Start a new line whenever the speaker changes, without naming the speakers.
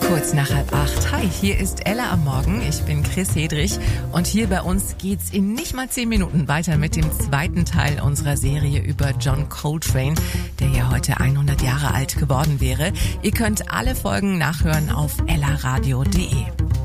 Kurz nach 7:30. Hi, hier ist Ella am Morgen. Ich bin Chris Hedrich und hier bei uns geht's in nicht mal 10 Minuten weiter mit dem zweiten Teil unserer Serie über John Coltrane, der ja heute 100 Jahre alt geworden wäre. Ihr könnt alle Folgen nachhören auf ellaradio.de.